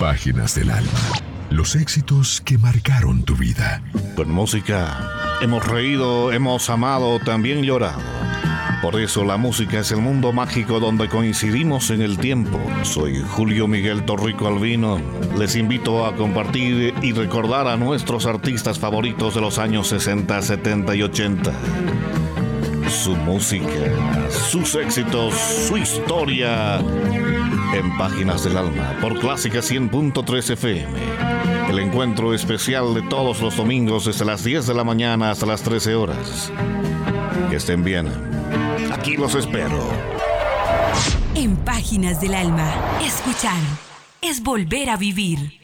Páginas del alma. Los éxitos que marcaron tu vida. Con música hemos reído, hemos amado, también llorado. Por eso la música es el mundo mágico donde coincidimos en el tiempo. Soy Julio Miguel Torrico Albino. Les invito a compartir y recordar a nuestros artistas favoritos de los años 60, 70 y 80. Su música, sus éxitos, su historia. En Páginas del Alma, por Clásica 100.3 FM. El encuentro especial de todos los domingos desde las 10 de la mañana hasta las 13 horas. Que estén bien. Aquí los espero. En Páginas del Alma, escuchar es volver a vivir.